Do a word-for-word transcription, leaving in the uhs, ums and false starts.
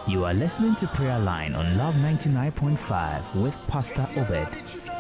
You are listening to Prayer Line on Love ninety-nine point five with Pastor Obed.